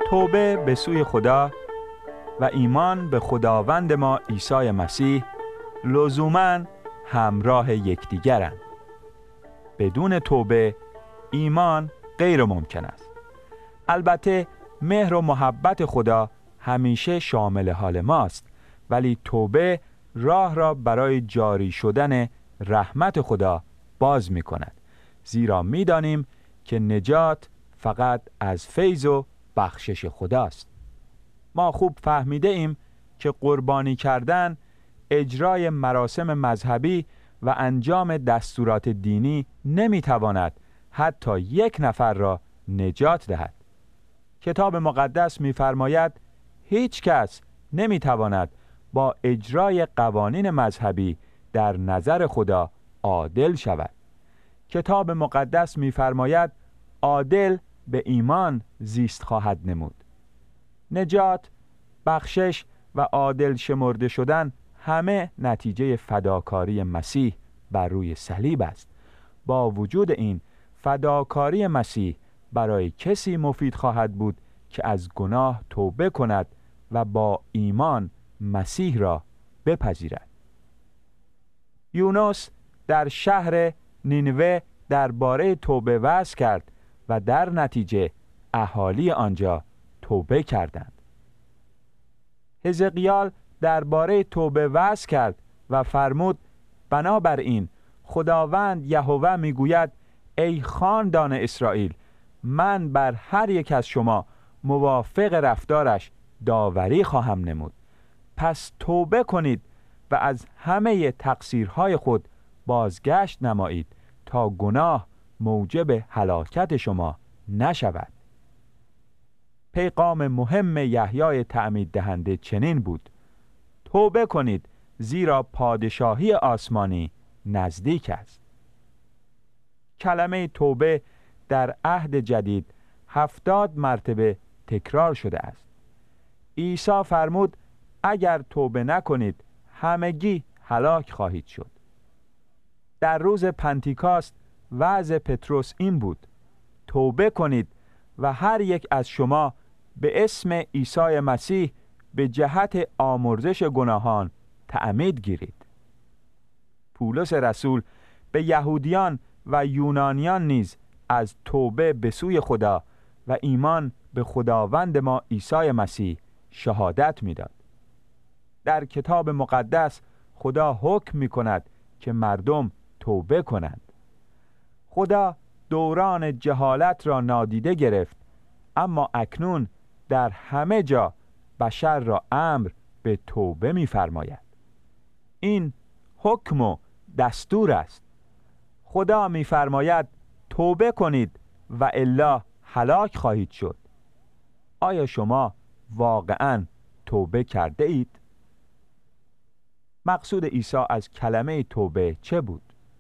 توبه به سوی خدا و ایمان به خداوند ما عیسی مسیح لزوماً همراه یکدیگرند. بدون توبه ایمان غیر ممکن است. البته مهر و محبت خدا همیشه شامل حال ماست، ولی توبه راه را برای جاری شدن رحمت خدا باز می کند، زیرا می دانیم که نجات فقط از فیض و بخشش خداست. ما خوب فهمیده ایم که قربانی کردن، اجرای مراسم مذهبی و انجام دستورات دینی نمی تواند حتی یک نفر را نجات دهد. کتاب مقدس می فرماید هیچ کس نمی تواند با اجرای قوانین مذهبی در نظر خدا عادل شود. کتاب مقدس می فرماید عادل به ایمان زیست خواهد نمود. نجات، بخشش و عادل شمرده شدن همه نتیجه فداکاری مسیح بر روی صلیب است. با وجود این، فداکاری مسیح برای کسی مفید خواهد بود که از گناه توبه کند و با ایمان مسیح را بپذیرد. یونس در شهر نینوه درباره توبه وعظ کرد و در نتیجه اهالی آنجا توبه کردند. حزقیال درباره توبه وعظ کرد و فرمود بنابراین خداوند یهوه میگوید ای خاندان اسرائیل، من بر هر یک از شما موافق رفتارش داوری خواهم نمود. پس توبه کنید و از همه تقصیرهای خود بازگشت نمایید تا گناه موجب هلاکت شما نشود. پیغام مهم یحیای تعمید دهنده چنین بود: توبه کنید زیرا پادشاهی آسمانی نزدیک است. کلمه توبه در عهد جدید 70 مرتبه تکرار شده است. عیسی فرمود اگر توبه نکنید همگی هلاک خواهید شد. در روز پنتیکاست وعظ پتروس این بود: توبه کنید و هر یک از شما به اسم عیسی مسیح به جهت آمرزش گناهان تعمید گیرید. پولس رسول به یهودیان و یونانیان نیز از توبه به سوی خدا و ایمان به خداوند ما عیسی مسیح شهادت میداد. در کتاب مقدس خدا حکم می کند که مردم توبه کنند. خدا دوران جهالت را نادیده گرفت، اما اکنون در همه جا بشر را امر به توبه می فرماید. این حکم و دستور است. خدا می فرماید توبه کنید و الا هلاک خواهید شد. آیا شما واقعاً توبه کرده اید؟ مقصود عیسی از کلمه توبه چه بود؟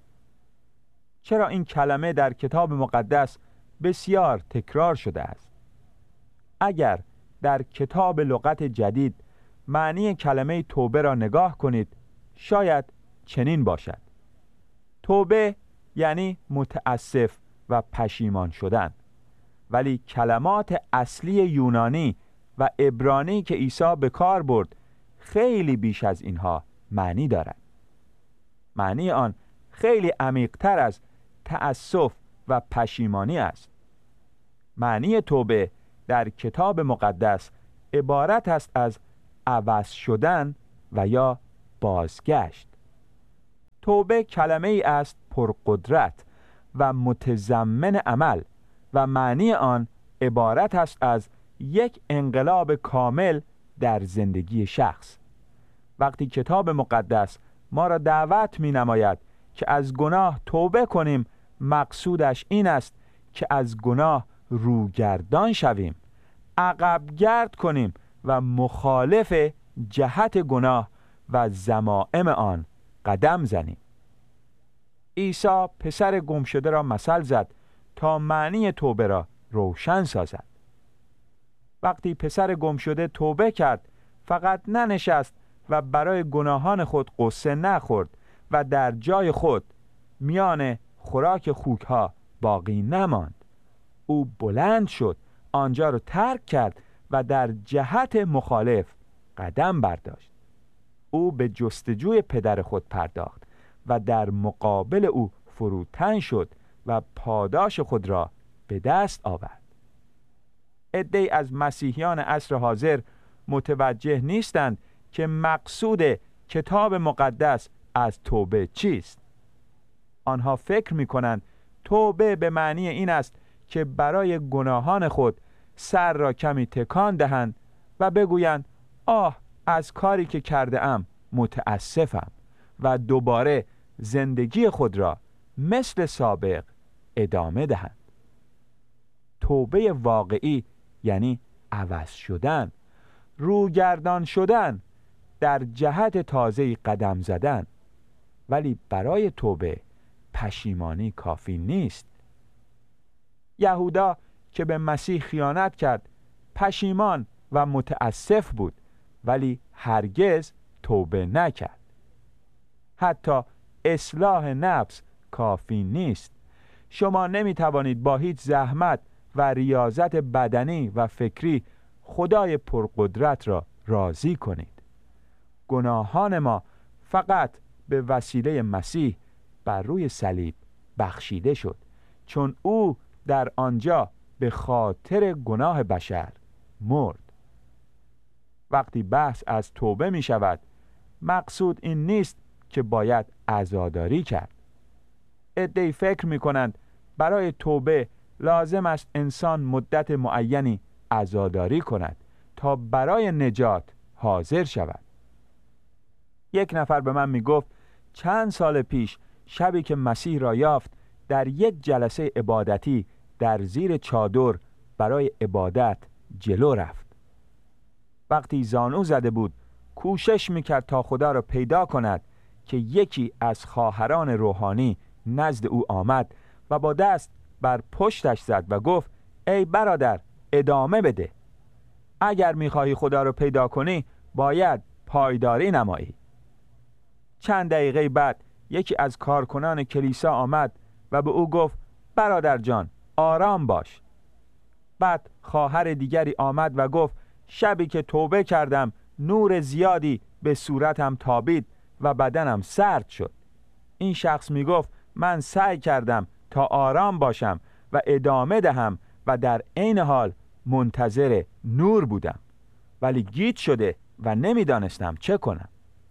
چرا این کلمه در کتاب مقدس بسیار تکرار شده است؟ اگر در کتاب لغت جدید معنی کلمه توبه را نگاه کنید، شاید چنین باشد: توبه یعنی متاسف و پشیمان شدن. ولی کلمات اصلی یونانی و عبرانی که عیسی به کار برد خیلی بیش از اینها معنی دارد. معنی آن خیلی عمیق‌تر از تأسف و پشیمانی است. معنی توبه در کتاب مقدس عبارت است از عوض شدن و یا بازگشت. توبه کلمه ای است پرقدرت و متضمن عمل و معنی آن عبارت است از یک انقلاب کامل در زندگی شخص. وقتی کتاب مقدس ما را دعوت می نماید که از گناه توبه کنیم، مقصودش این است که از گناه روگردان شویم، عقب گرد کنیم و مخالف جهت گناه و ذمائم آن قدم زنیم. عیسی پسر گمشده را مثل زد تا معنی توبه را روشن سازد. وقتی پسر گمشده توبه کرد، فقط ننشست و برای گناهان خود قصه نخورد و در جای خود میان خوراک خوکها باقی نماند. او بلند شد، آنجا را ترک کرد و در جهت مخالف قدم برداشت. او به جستجوی پدر خود پرداخت و در مقابل او فروتن شد و پاداش خود را به دست آورد. عده‌ای از مسیحیان عصر حاضر متوجه نیستند که مقصود کتاب مقدس از توبه چیست. آنها فکر می‌کنند توبه به معنی این است که برای گناهان خود سر را کمی تکان دهند و بگویند آه از کاری که کرده ام متاسفم و دوباره زندگی خود را مثل سابق ادامه دهند. توبه واقعی یعنی عوض شدن، روگردان شدن، در جهت تازه‌ای قدم زدن. ولی برای توبه پشیمانی کافی نیست. یهودا که به مسیح خیانت کرد پشیمان و متاسف بود، ولی هرگز توبه نکرد. حتی اصلاح نفس کافی نیست. شما نمی توانید با هیچ زحمت و ریاضت بدنی و فکری خدای پرقدرت را راضی کنید. گناهان ما فقط به وسیله مسیح بر روی صلیب بخشیده شد، چون او در آنجا به خاطر گناه بشر مرد. وقتی بحث از توبه می شود، مقصود این نیست که باید عزاداری کرد. عده‌ای فکر می کنند برای توبه لازم است انسان مدت معینی عزاداری کند تا برای نجات حاضر شود. یک نفر به من می گفت چند سال پیش شبی که مسیح را یافت در یک جلسه عبادتی در زیر چادر برای عبادت جلو رفت. وقتی زانو زده بود کوشش میکرد تا خدا را پیدا کند که یکی از خواهران روحانی نزد او آمد و با دست بر پشتش زد و گفت ای برادر ادامه بده. اگر میخواهی خدا را پیدا کنی باید پایداری نمایی. چند دقیقه بعد یکی از کارکنان کلیسا آمد و به او گفت برادر جان آرام باش. بعد خواهر دیگری آمد و گفت شبی که توبه کردم نور زیادی به صورتم تابید و بدنم سرد شد. این شخص می گفت من سعی کردم تا آرام باشم و ادامه دهم و در عین حال منتظر نور بودم، ولی گیج شده و نمیدانستم چه کنم.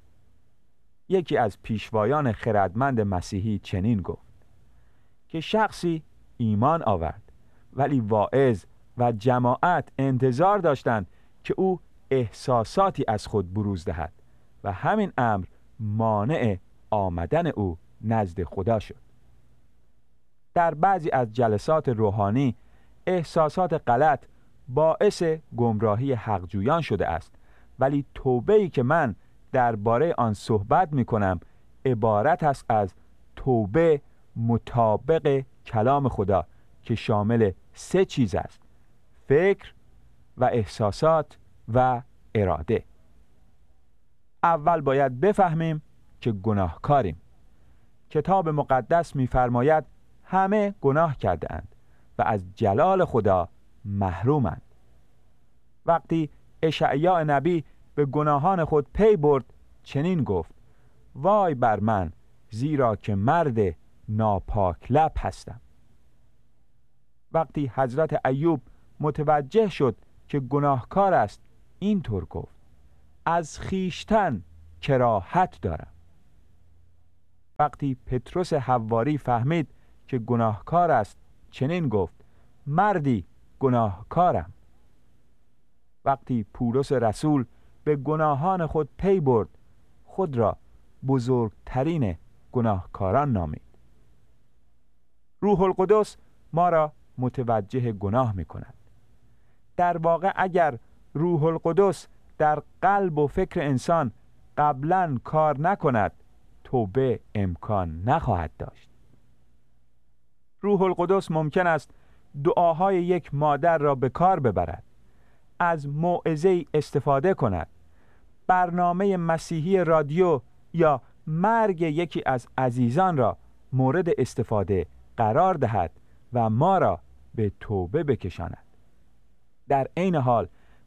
یکی از پیشوایان خردمند مسیحی چنین گفت که شخصی ایمان آورد، ولی واعظ و جماعت انتظار داشتند که او احساساتی از خود بروز دهد و همین امر مانع آمدن او نزد خدا شد. در بعضی از جلسات روحانی احساسات غلط باعث گمراهی حقجویان شده است، ولی توبه‌ای که من درباره آن صحبت می کنم عبارت است از توبه مطابق کلام خدا که شامل 3 چیز است: فکر و احساسات و اراده. اول باید بفهمیم که گناهکاریم. کتاب مقدس می‌فرماید همه گناه کرده اند و از جلال خدا محرومند. وقتی اشعیا نبی به گناهان خود پی برد چنین گفت: وای بر من، زیرا که مرد ناپاک لب هستم. وقتی حضرت ایوب متوجه شد که گناهکار است اینطور گفت: از خیشتن کراهت دارم. وقتی پتروس حواری فهمید که گناهکار است چنین گفت: مردی گناهکارم. وقتی پولس رسول به گناهان خود پی برد خود را بزرگترین گناهکاران نامید. روح القدس ما را متوجه گناه می کند. در واقع اگر روح القدس در قلب و فکر انسان قبلاً کار نکند توبه امکان نخواهد داشت. روح القدس ممکن است دعاهای یک مادر را به کار ببرد، از موعظه‌ای استفاده کند، برنامه مسیحی رادیو یا مرگ یکی از عزیزان را مورد استفاده قرار دهد و ما را به توبه بکشاند. در عین حال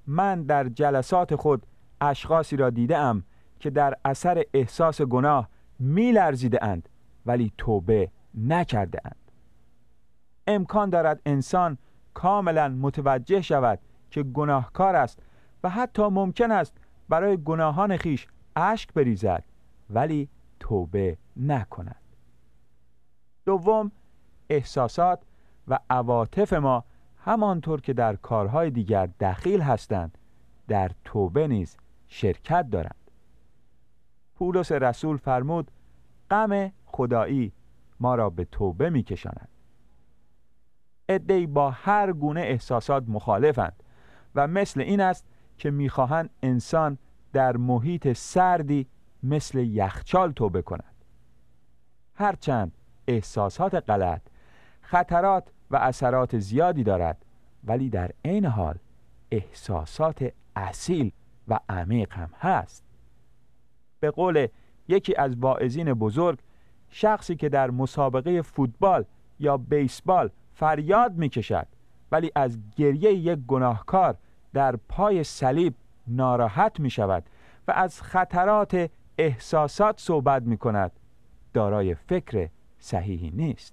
من در جلسات خود اشخاصی را دیدم که در اثر احساس گناه می‌لرزیده اند ولی توبه نکرده اند. امکان دارد انسان کاملا متوجه شود که گناهکار است و حتی ممکن است برای گناهان خیش اشک بریزد ولی توبه نکند. دوم، احساسات و عواطف ما همانطور که در کارهای دیگر دخیل هستند در توبه نیز شرکت دارند. پولس رسول فرمود غم خدایی ما را به توبه می کشاند. عده‌ای با هر گونه احساسات مخالفند و مثل این است که می‌خواهند انسان در محیط سردی مثل یخچال توبه کند. هرچند احساسات غلط خطرات و اثرات زیادی دارد ولی در عین حال احساسات اصیل و عمیق هم هست. به قول یکی از واعظین بزرگ، شخصی که در مسابقه فوتبال یا بیسبال فریاد می‌کشد ولی از گریه یک گناهکار در پای صلیب ناراحت می‌شود و از خطرات احساسات صحبت می‌کند، دارای فکر صحیحی نیست.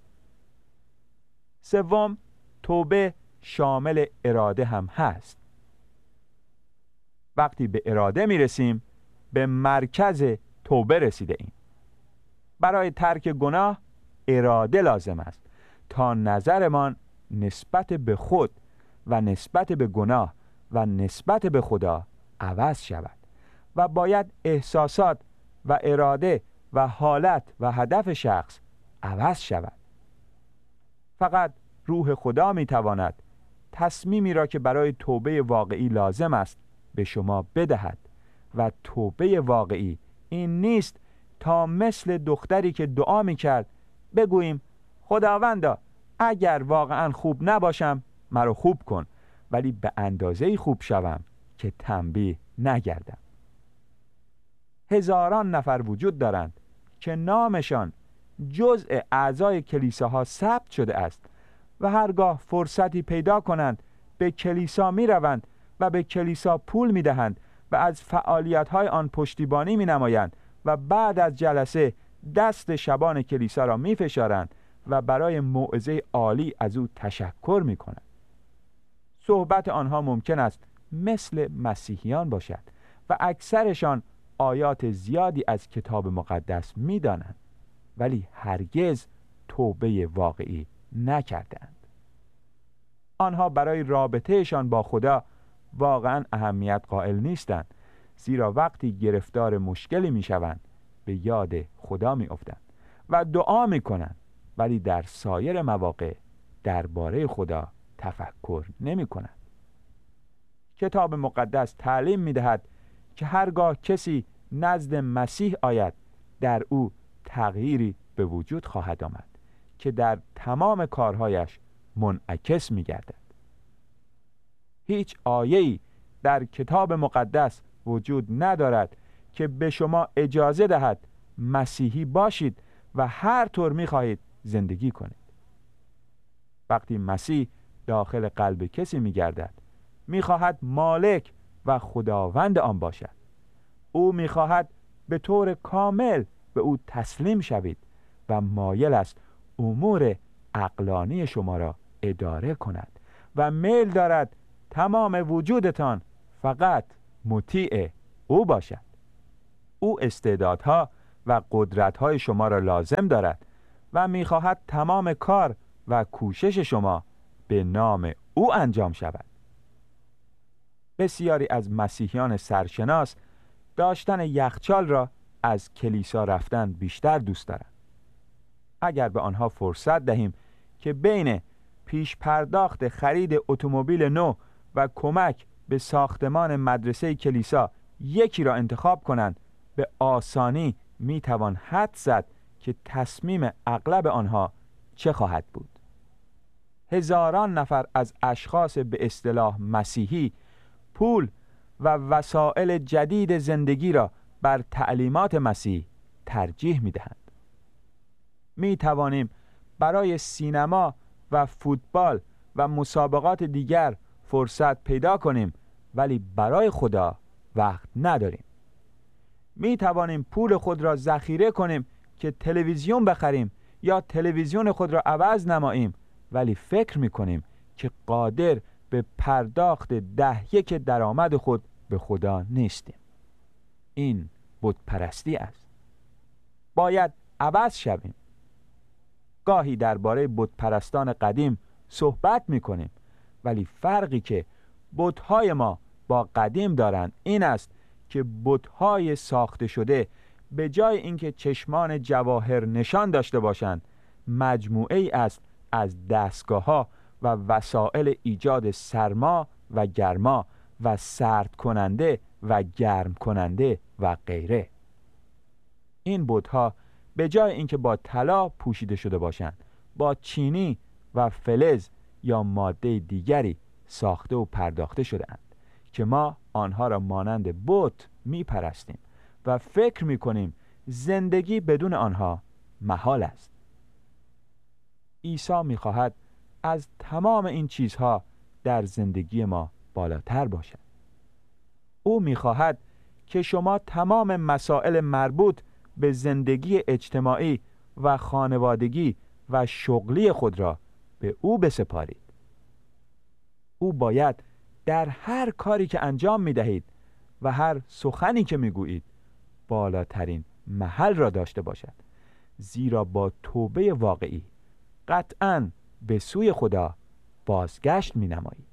سوم، توبه شامل اراده هم هست. وقتی به اراده می‌رسیم به مرکز توبه رسیده ایم. برای ترک گناه اراده لازم است تا نظرمان نسبت به خود و نسبت به گناه و نسبت به خدا عوض شود و باید احساسات و اراده و حالت و هدف شخص عوض شود. فقط روح خدا میتواند تصمیمی را که برای توبه واقعی لازم است به شما بدهد و توبه واقعی این نیست تا مثل دختری که دعا میکرد بگوییم خداوندا اگر واقعا خوب نباشم مرا خوب کن ولی به اندازه‌ای خوب شوم که تنبیه نگردم. هزاران نفر وجود دارند که نامشان جزء اعضای کلیساها ثبت شده است و هرگاه فرصتی پیدا کنند به کلیسا می روند و به کلیسا پول می دهند و از فعالیت‌های آن پشتیبانی می نمایند و بعد از جلسه دست شبان کلیسا را می فشارند و برای موعظه عالی از او تشکر می کنند. صحبت آنها ممکن است مثل مسیحیان باشد و اکثرشان آیات زیادی از کتاب مقدس می دانند ولی هرگز توبه واقعی نکردند. آنها برای رابطهشان با خدا واقعا اهمیت قائل نیستند، زیرا وقتی گرفتار مشکلی می شوند به یاد خدا می افتند و دعا می کنند ولی در سایر مواقع درباره خدا تفکر نمی کنند. کتاب مقدس تعلیم می دهد که هرگاه کسی نزد مسیح آید در او تغییری به وجود خواهد آمد که در تمام کارهایش منعکس می گردد. هیچ آیه‌ای در کتاب مقدس وجود ندارد که به شما اجازه دهد مسیحی باشید و هر طور می خواهید زندگی کنید. وقتی مسیح داخل قلب کسی می گردد می خواهد مالک و خداوند آن باشد. او می خواهد به طور کامل به او تسلیم شوید و مایل است امور عقلانی شما را اداره کند و میل دارد تمام وجودتان فقط مطیع او باشد. او استعدادها و قدرت‌های شما را لازم دارد و می‌خواهد تمام کار و کوشش شما به نام او انجام شود. بسیاری از مسیحیان سرشناس داشتن یخچال را از کلیسا رفتن بیشتر دوست دارند. اگر به آنها فرصت دهیم که بین پیش پرداخت خرید اتومبیل نو و کمک به ساختمان مدرسه کلیسا یکی را انتخاب کنند، به آسانی میتوان حدس زد که تصمیم اغلب آنها چه خواهد بود. هزاران نفر از اشخاص به اصطلاح مسیحی پول و وسایل جدید زندگی را بر تعلیمات مسیح ترجیح میدهند. می توانیم برای سینما و فوتبال و مسابقات دیگر فرصت پیدا کنیم ولی برای خدا وقت نداریم. می توانیم پول خود را ذخیره کنیم که تلویزیون بخریم یا تلویزیون خود را عوض نماییم، ولی فکر می کنیم که قادر به پرداخت 10% درآمد خود به خدا نیستیم. این بت پرستی است. باید عوض شویم. گاهی درباره بت پرستان قدیم صحبت می کنیم، ولی فرقی که بت‌های ما با قدیم دارند این است که بت‌های ساخته شده به جای اینکه چشمان جواهر نشان داشته باشند، مجموعه ای است از دستگاه‌ها و وسایل ایجاد سرما و گرما و سرد کننده و گرم کننده و غیره. این بت‌ها به جای اینکه با طلا پوشیده شده باشند، با چینی و فلز یا ماده دیگری ساخته و پرداخته شده‌اند که ما آنها را مانند بت می‌پرستیم و فکر می‌کنیم زندگی بدون آنها محال است. عیسی می‌خواهد از تمام این چیزها در زندگی ما بالاتر باشد. او می‌خواهد که شما تمام مسائل مربوط به زندگی اجتماعی و خانوادگی و شغلی خود را به او بسپارید. او باید در هر کاری که انجام می‌دهید و هر سخنی که می‌گویید بالاترین محل را داشته باشد، زیرا با توبه واقعی قطعاً به سوی خدا بازگشت می‌نمایید.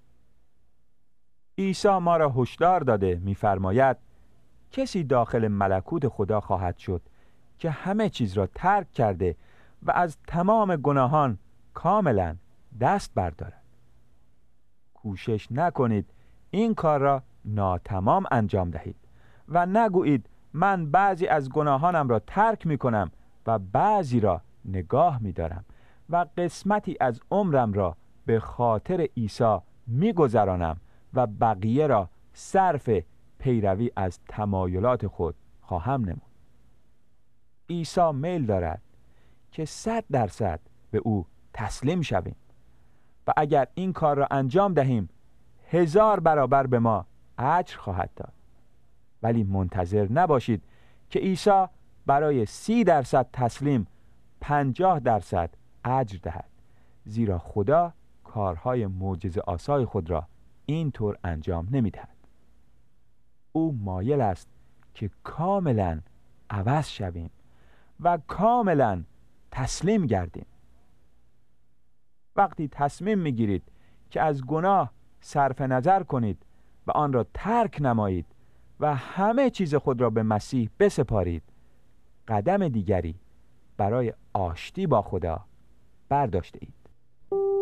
عیسی ما را هشدار داده می‌فرماید کسی داخل ملکوت خدا خواهد شد که همه چیز را ترک کرده و از تمام گناهان کاملا دست بردارد. کوشش نکنید این کار را ناتمام انجام دهید و نگویید من بعضی از گناهانم را ترک می کنم و بعضی را نگاه می دارم و قسمتی از عمرم را به خاطر عیسی می گذرانم و بقیه را صرف پیروی از تمایلات خود خواهم نمود. عیسی میل دارد که 100% به او تسلیم شویم و اگر این کار را انجام دهیم 1000 برابر به ما اجر خواهد داد. ولی منتظر نباشید که عیسی برای 30% تسلیم 50% اجر دهد، زیرا خدا کارهای معجزه آسای خود را اینطور انجام نمی‌دهد. او مایل است که کاملا عوض شویم و کاملا تسلیم گردیم. وقتی تصمیم میگیرید که از گناه صرف نظر کنید و آن را ترک نمایید و همه چیز خود را به مسیح بسپارید، قدم دیگری برای آشتی با خدا برداشته اید.